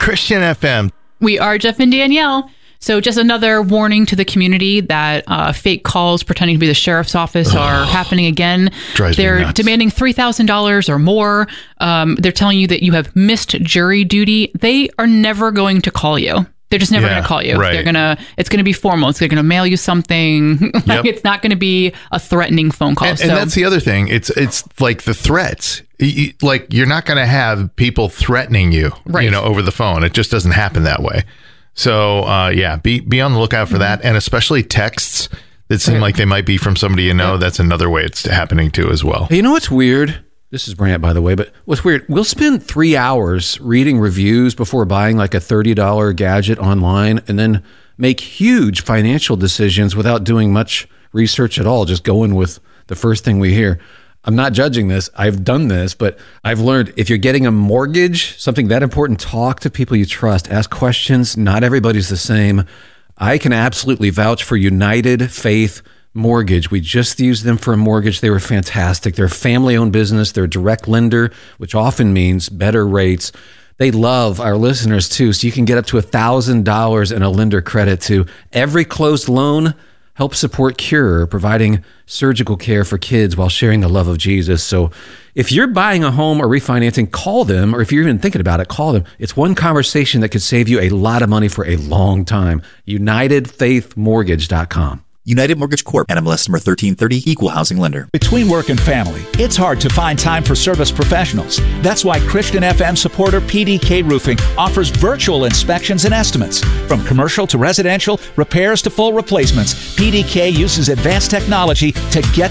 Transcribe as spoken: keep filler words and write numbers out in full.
Christian F M. We are Jeff and Danielle. So just another warning to the community that uh, fake calls pretending to be the sheriff's office are happening again. Drives me They're nuts. demanding three thousand dollars or more. Um, they're telling you that you have missed jury duty. They are never going to call you. They're just never Yeah, going to call you. right. They're gonna. It's going to be formal. It's, they're going to mail you something. Like, Yep. it's not going to be a threatening phone call. And, so and that's the other thing. It's it's like the threats. You- you- like you're not going to have people threatening you, Right. you know, over the phone. It just doesn't happen that way. So uh, yeah, be be on the lookout for that, and especially texts that seem like they might be from somebody you know. That's another way it's happening too, as well. Hey, you know what's weird? This is Brant, by the way, but what's weird, we'll spend three hours reading reviews before buying like a thirty dollars gadget online and then make huge financial decisions without doing much research at all, just going with the first thing we hear. I'm not judging this. I've done this, but I've learned if you're getting a mortgage, something that important, talk to people you trust, ask questions. Not everybody's the same. I can absolutely vouch for United Faith Mortgage. We just used them for a mortgage. They were fantastic. They're a family-owned business. They're a direct lender, which often means better rates. They love our listeners too, so you can get up to one thousand dollars in a lender credit to every closed loan. Help support Cure, providing surgical care for kids while sharing the love of Jesus. So if you're buying a home or refinancing, call them, or if you're even thinking about it, call them. It's one conversation that could save you a lot of money for a long time. United Faith Mortgage dot com. United Mortgage Corp. N M L S number thirteen thirty, Equal Housing Lender. Between work and family, it's hard to find time for service professionals. That's why Christian F M supporter P D K Roofing offers virtual inspections and estimates. From commercial to residential, repairs to full replacements, P D K uses advanced technology to get